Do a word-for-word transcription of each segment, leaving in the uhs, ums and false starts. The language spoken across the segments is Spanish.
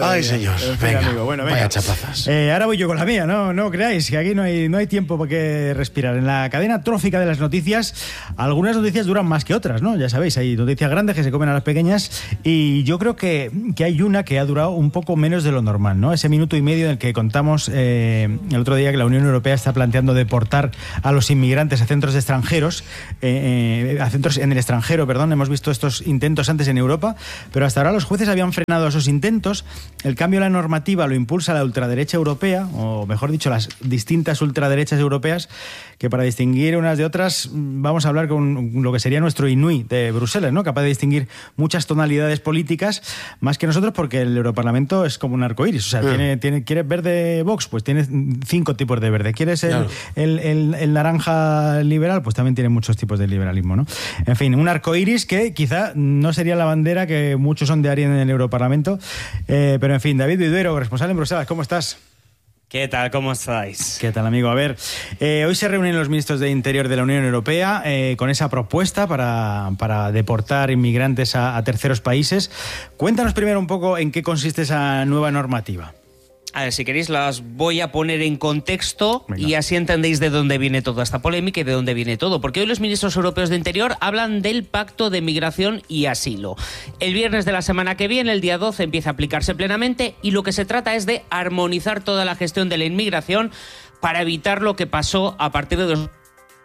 Ay, señor, venga, amigo. Bueno, venga. Vaya chapazas. Eh, ahora voy yo con la mía, no, no creáis que aquí no hay, no hay tiempo para que respirar. En la cadena trófica de las noticias, algunas noticias duran más que otras, ¿no? Ya sabéis, hay noticias grandes que se comen a las pequeñas y yo creo que, que hay una que ha durado un poco menos de lo normal, ¿no? Ese minuto y medio en el que contamos eh, el otro día que la Unión Europea está planteando deportar a los inmigrantes a centros de extranjeros, eh, a centros en el extranjero, perdón. Hemos visto estos intentos antes en Europa, pero hasta ahora los jueces habían frenado esos intentos. El cambio de la normativa lo impulsa la ultraderecha europea, o mejor dicho, las distintas ultraderechas europeas, que para distinguir unas de otras vamos a hablar con lo que sería nuestro Inui de Bruselas, ¿no? Capaz de distinguir muchas tonalidades políticas, más que nosotros, porque el Europarlamento es como un arcoíris. O sea, sí. tiene, tiene, ¿quieres verde Vox? Pues tiene cinco tipos de verde. ¿Quieres el, claro. el, el, el naranja liberal? Pues también tiene muchos tipos de liberalismo, ¿no? En fin, un arcoíris que quizá no sería la bandera que muchos sondearían en el Europarlamento. Eh, pero en fin, David Viduero, responsable en Bruselas, ¿cómo estás? ¿Qué tal? ¿Cómo estáis? ¿Qué tal, amigo? A ver, eh, hoy se reúnen los ministros de Interior de la Unión Europea eh, con esa propuesta para, para deportar inmigrantes a, a terceros países. Cuéntanos primero un poco en qué consiste esa nueva normativa. A ver, si queréis las voy a poner en contexto. Venga. Y así entendéis de dónde viene toda esta polémica y de dónde viene todo. Porque hoy los ministros europeos de Interior hablan del Pacto de Migración y Asilo. El viernes de la semana que viene, el día doce, empieza a aplicarse plenamente y lo que se trata es de armonizar toda la gestión de la inmigración para evitar lo que pasó a partir de dos...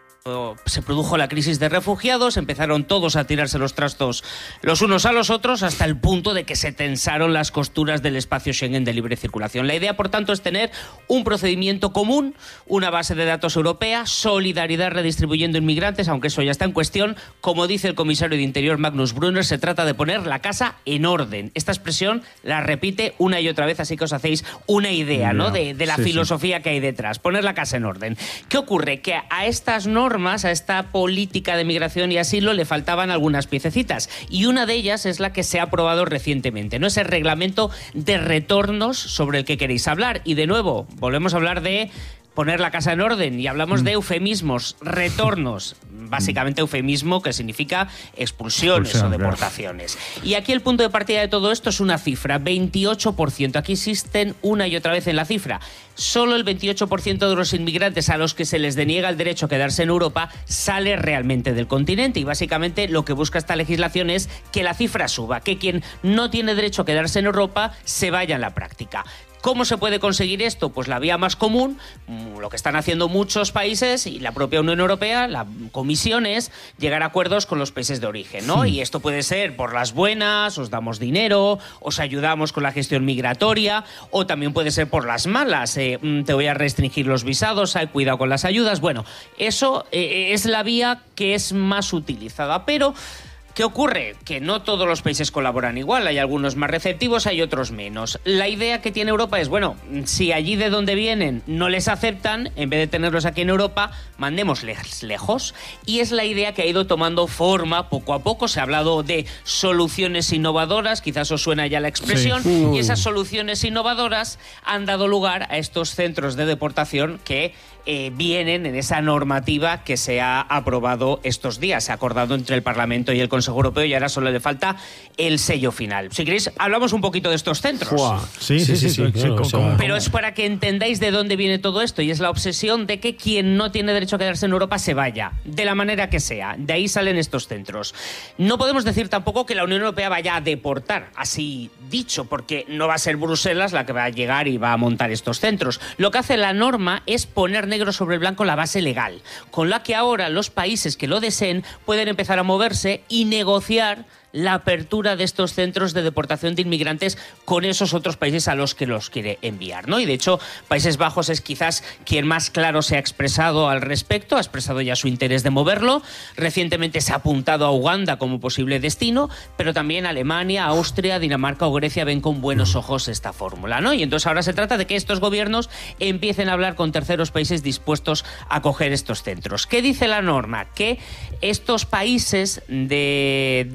Se produjo la crisis de refugiados, empezaron todos a tirarse los trastos los unos a los otros hasta el punto de que se tensaron las costuras del espacio Schengen de libre circulación. La idea, por tanto, es tener un procedimiento común, una base de datos europea, solidaridad redistribuyendo inmigrantes, aunque eso ya está en cuestión. Como dice el comisario de Interior Magnus Brunner, se trata de poner la casa en orden. Esta expresión la repite una y otra vez, así que os hacéis una idea, ¿no? de, de la sí, filosofía sí. que hay detrás. Poner la casa en orden. ¿Qué ocurre? Que a estas normas a esta política de migración y asilo le faltaban algunas piececitas y una de ellas es la que se ha aprobado recientemente, ¿no? Ese reglamento de retornos sobre el que queréis hablar. Y de nuevo, volvemos a hablar de poner la casa en orden y hablamos de eufemismos, retornos, básicamente eufemismo que significa expulsiones Expulsión, o deportaciones. Claro. Y aquí el punto de partida de todo esto es una cifra, veintiocho por ciento. Aquí insisten una y otra vez en la cifra. Solo el veintiocho por ciento de los inmigrantes a los que se les deniega el derecho a quedarse en Europa sale realmente del continente y básicamente lo que busca esta legislación es que la cifra suba, que quien no tiene derecho a quedarse en Europa se vaya en la práctica. ¿Cómo se puede conseguir esto? Pues la vía más común, lo que están haciendo muchos países y la propia Unión Europea, la Comisión, es llegar a acuerdos con los países de origen, ¿no? Sí. Y esto puede ser por las buenas, os damos dinero, os ayudamos con la gestión migratoria, o también puede ser por las malas, eh, te voy a restringir los visados, hay cuidado con las ayudas. Bueno, eso eh, es la vía que es más utilizada, pero... ¿qué ocurre? Que no todos los países colaboran igual, hay algunos más receptivos, hay otros menos. La idea que tiene Europa es, bueno, si allí de donde vienen no les aceptan, en vez de tenerlos aquí en Europa, mandémosles lejos. Y es la idea que ha ido tomando forma poco a poco. Se ha hablado de soluciones innovadoras, quizás os suena ya la expresión, sí. Y esas soluciones innovadoras han dado lugar a estos centros de deportación que Eh, vienen en esa normativa que se ha aprobado estos días, se ha acordado entre el Parlamento y el Consejo Europeo y ahora solo le falta el sello final. Si queréis, hablamos un poquito de estos centros. Sí, sí, sí, sí, sí, sí claro, ¿cómo, cómo? Pero es para que entendáis de dónde viene todo esto y es la obsesión de que quien no tiene derecho a quedarse en Europa se vaya, de la manera que sea. De ahí salen estos centros. No podemos decir tampoco que la Unión Europea vaya a deportar, así dicho, porque no va a ser Bruselas la que va a llegar y va a montar estos centros. Lo que hace la norma es poner negro sobre blanco la base legal, con la que ahora los países que lo deseen pueden empezar a moverse y negociar la apertura de estos centros de deportación de inmigrantes con esos otros países a los que los quiere enviar, ¿no? Y de hecho, Países Bajos es quizás quien más claro se ha expresado al respecto, ha expresado ya su interés de moverlo. Recientemente se ha apuntado a Uganda como posible destino, pero también Alemania, Austria, Dinamarca o Grecia ven con buenos ojos esta fórmula, ¿no? Y entonces ahora se trata de que estos gobiernos empiecen a hablar con terceros países dispuestos a acoger estos centros. ¿Qué dice la norma? Que estos países de, de devolución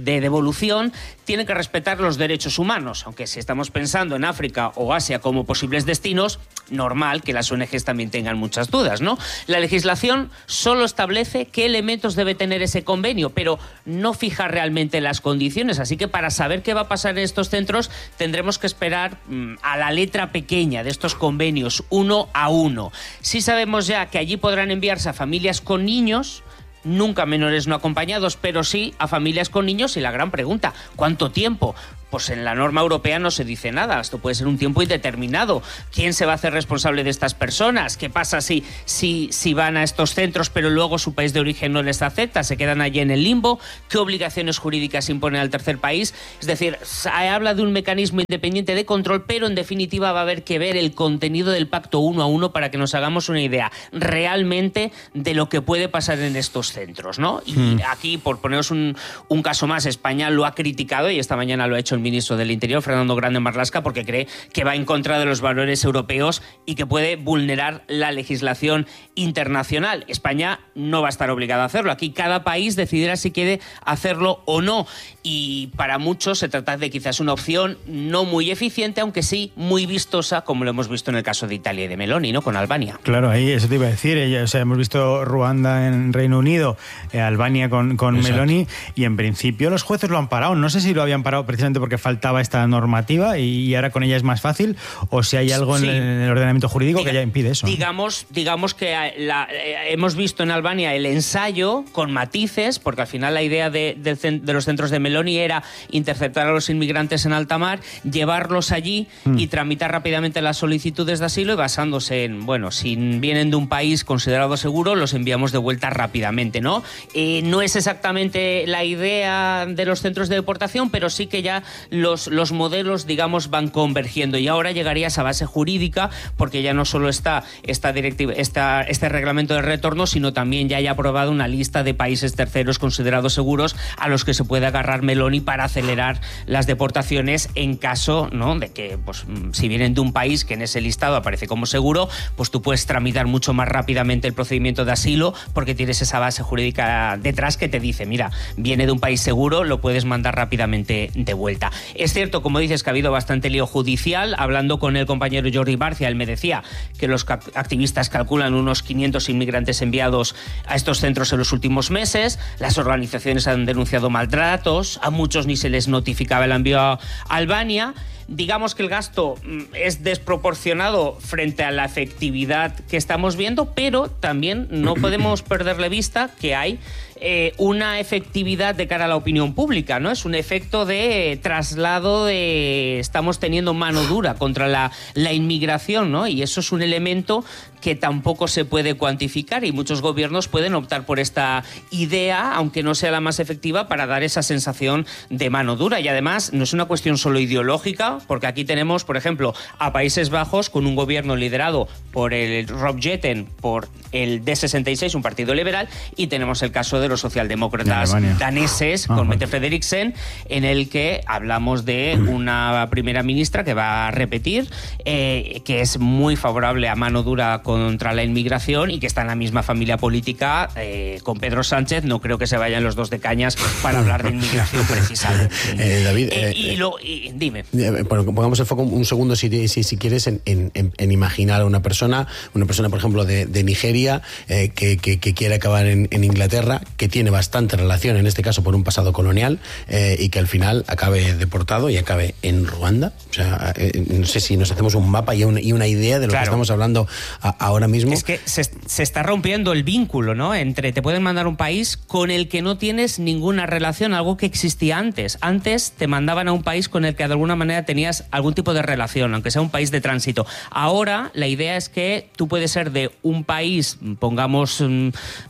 solución tiene que respetar los derechos humanos, aunque si estamos pensando en África o Asia como posibles destinos, normal que las O N Ges también tengan muchas dudas, ¿no? La legislación solo establece qué elementos debe tener ese convenio, pero no fija realmente las condiciones, así que para saber qué va a pasar en estos centros tendremos que esperar mmm, a la letra pequeña de estos convenios, uno a uno. Sí sabemos ya que allí podrán enviarse a familias con niños, nunca menores no acompañados, pero sí a familias con niños, y la gran pregunta, ¿cuánto tiempo? Pues en la norma europea no se dice nada, esto puede ser un tiempo indeterminado. ¿Quién se va a hacer responsable de estas personas? ¿Qué pasa si, si, si van a estos centros pero luego su país de origen no les acepta? ¿Se quedan allí en el limbo? ¿Qué obligaciones jurídicas imponen al tercer país? Es decir, se habla de un mecanismo independiente de control, pero en definitiva va a haber que ver el contenido del pacto uno a uno para que nos hagamos una idea realmente de lo que puede pasar en estos centros, ¿no? Y hmm. aquí, por poneros un, un caso más, España lo ha criticado y esta mañana lo ha hecho el ministro del Interior, Fernando Grande Marlaska, porque cree que va en contra de los valores europeos y que puede vulnerar la legislación internacional. España no va a estar obligada a hacerlo. Aquí cada país decidirá si quiere hacerlo o no. Y para muchos se trata de quizás una opción no muy eficiente, aunque sí muy vistosa, como lo hemos visto en el caso de Italia y de Meloni, ¿no? Con Albania. Claro, ahí eso te iba a decir. Ella, o sea, hemos visto Ruanda en Reino Unido, eh, Albania con, con Meloni, y en principio los jueces lo han parado. No sé si lo habían parado precisamente porque faltaba esta normativa y ahora con ella es más fácil, o si hay algo sí. en, el, en el ordenamiento jurídico Diga, que ya impide eso. Digamos, digamos que la, eh, hemos visto en Albania el ensayo con matices, porque al final la idea de, de, de los centros de Meloni era interceptar a los inmigrantes en alta mar, llevarlos allí mm. y tramitar rápidamente las solicitudes de asilo, y basándose en, bueno, si vienen de un país considerado seguro, los enviamos de vuelta rápidamente, ¿no? Eh, no es exactamente la idea de los centros de deportación, pero sí que ya Los, los modelos, digamos, van convergiendo, y ahora llegaría esa base jurídica, porque ya no solo está esta directiva, esta, este reglamento de retorno, sino también ya haya aprobado una lista de países terceros considerados seguros a los que se puede agarrar Meloni para acelerar las deportaciones en caso, ¿no?, de que, pues, si vienen de un país que en ese listado aparece como seguro, pues tú puedes tramitar mucho más rápidamente el procedimiento de asilo, porque tienes esa base jurídica detrás que te dice, mira, viene de un país seguro, lo puedes mandar rápidamente de vuelta. Es cierto, como dices, que ha habido bastante lío judicial. Hablando con el compañero Jordi Barcia, él me decía que los activistas calculan unos quinientos inmigrantes enviados a estos centros en los últimos meses. Las organizaciones han denunciado maltratos, a muchos ni se les notificaba el envío a Albania. Digamos que el gasto es desproporcionado frente a la efectividad que estamos viendo, pero también no podemos perderle vista que hay eh, una efectividad de cara a la opinión pública, ¿no? Es un efecto de traslado de estamos teniendo mano dura contra la, la inmigración, ¿no? Y eso es un elemento que tampoco se puede cuantificar, y muchos gobiernos pueden optar por esta idea, aunque no sea la más efectiva, para dar esa sensación de mano dura. Y además no es una cuestión solo ideológica, porque aquí tenemos, por ejemplo, a Países Bajos con un gobierno liderado por el Rob Jetten, por el D sesenta y seis, un partido liberal, y tenemos el caso de los socialdemócratas daneses con Mette Frederiksen, en el que hablamos de una primera ministra que va a repetir, eh, que es muy favorable a mano dura contra la inmigración y que está en la misma familia política eh, con Pedro Sánchez. No creo que se vayan los dos de cañas para hablar de inmigración precisamente. Eh, David, eh, eh, y, lo, y dime. Eh, bueno, pongamos el foco un segundo, si, si, si quieres, en, en, en imaginar a una persona, una persona, por ejemplo, de, de Nigeria, eh, que, que, que quiere acabar en, en Inglaterra, que tiene bastante relación, en este caso, por un pasado colonial, eh, y que al final acabe deportado y acabe en Ruanda. O sea, eh, no sé si nos hacemos un mapa y una, y una idea de lo claro. que estamos hablando a, ahora mismo. Es que se, se está rompiendo el vínculo, ¿no?, entre te pueden mandar a un país con el que no tienes ninguna relación, algo que existía antes. Antes te mandaban a un país con el que de alguna manera tenías algún tipo de relación, aunque sea un país de tránsito. Ahora la idea es que tú puedes ser de un país, pongamos mmm,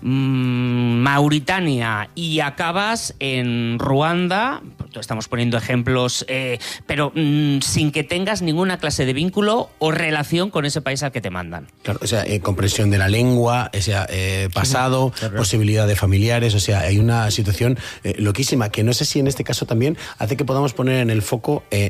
Mauritania, y acabas en Ruanda, estamos poniendo ejemplos, eh, pero mmm, sin que tengas ninguna clase de vínculo o relación con ese país al que te mandan. Claro, o sea, eh, comprensión de la lengua, o sea, eh, pasado, sí, claro. posibilidad de familiares, o sea, hay una situación eh, loquísima, que no sé si en este caso también hace que podamos poner en el foco eh, en esos países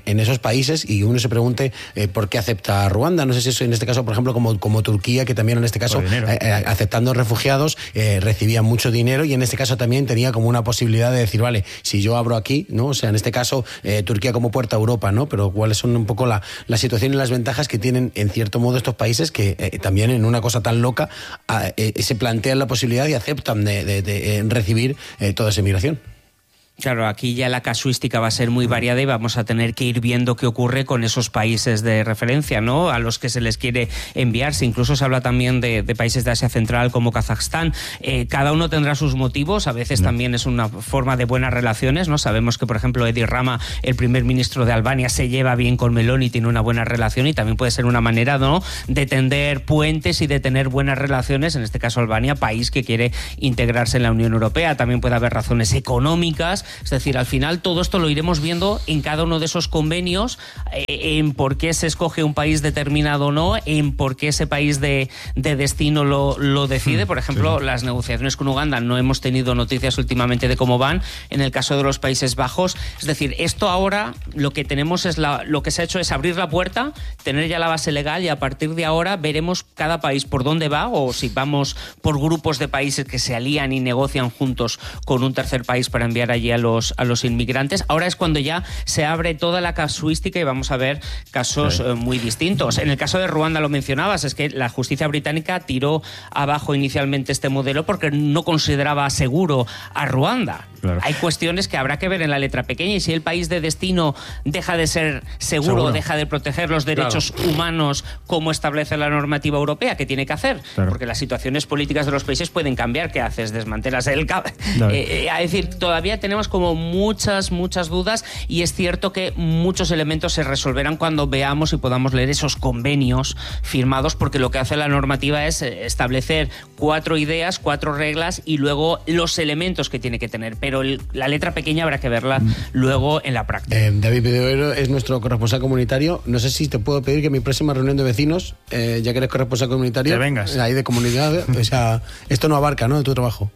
países y uno se pregunte eh, por qué acepta a Ruanda. No sé si eso en este caso, por ejemplo, como, como Turquía, que también en este caso, eh, eh, aceptando refugiados, eh, recibía mucho dinero y en este caso también tenía como una posibilidad de decir, vale, si yo abro aquí, ¿no? O sea, en este caso, eh, Turquía como puerta a Europa, ¿no? Pero cuáles son un poco la, la situación y las ventajas que tienen, en cierto modo, estos países que eh, también en una cosa tan loca eh, se plantean la posibilidad y aceptan de, de, de, de recibir eh, toda esa migración. Claro, aquí ya la casuística va a ser muy variada y vamos a tener que ir viendo qué ocurre con esos países de referencia, ¿no? A los que se les quiere enviarse. Incluso se habla también de, de países de Asia Central como Kazajstán. Eh, cada uno tendrá sus motivos. A veces no. también es una forma de buenas relaciones, ¿no? Sabemos que, por ejemplo, Edi Rama, el primer ministro de Albania, se lleva bien con Meloni y tiene una buena relación y también puede ser una manera, ¿no?, de tender puentes y de tener buenas relaciones. En este caso, Albania, país que quiere integrarse en la Unión Europea. También puede haber razones económicas. Es decir, al final todo esto lo iremos viendo en cada uno de esos convenios, eh, en por qué se escoge un país determinado o no, en por qué ese país de, de destino lo, lo decide. Por ejemplo, sí. las negociaciones con Uganda, no hemos tenido noticias últimamente de cómo van. En el caso de los Países Bajos, es decir, esto ahora lo que tenemos es la, lo que se ha hecho es abrir la puerta, tener ya la base legal y a partir de ahora veremos cada país por dónde va o si vamos por grupos de países que se alían y negocian juntos con un tercer país para enviar allí a los, a los inmigrantes. Ahora es cuando ya se abre toda la casuística y vamos a ver casos sí. eh, muy distintos. En el caso de Ruanda lo mencionabas, es que la justicia británica tiró abajo inicialmente este modelo porque no consideraba seguro a Ruanda. Claro. Hay cuestiones que habrá que ver en la letra pequeña y si el país de destino deja de ser seguro, seguro. deja de proteger los derechos claro. humanos como establece la normativa europea, ¿qué tiene que hacer? Claro. Porque las situaciones políticas de los países pueden cambiar. ¿Qué haces? ¿Desmantelas el cable? Eh, eh, es decir, todavía tenemos como muchas, muchas dudas y es cierto que muchos elementos se resolverán cuando veamos y podamos leer esos convenios firmados, porque lo que hace la normativa es establecer cuatro ideas, cuatro reglas y luego los elementos que tiene que tener. Pero el, la letra pequeña habrá que verla mm. luego en la práctica. Eh, David Pedrero es nuestro corresponsal comunitario. No sé si te puedo pedir que en mi próxima reunión de vecinos, eh, ya que eres corresponsal comunitario, que vengas. Ahí de comunidad, o sea, esto no abarca, ¿no?, de tu trabajo.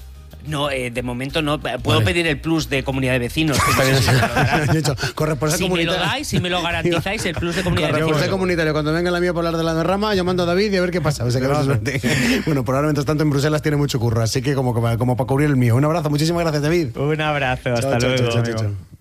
No, eh, de momento no. Puedo vale. pedir el plus de comunidad de vecinos. De hecho, corresponsal si comunitario. me lo dais, si me lo garantizáis, el plus de comunidad de vecinos. Corresponsal comunitario. Cuando venga la mía por hablar de la derrama, llamando a David y a ver qué pasa. O sea, que no bueno, por ahora, mientras tanto, en Bruselas tiene mucho curro. Así que como, como, como para cubrir el mío. Un abrazo. Muchísimas gracias, David. Un abrazo. Hasta chao, luego. Chao, chao, chao, chao.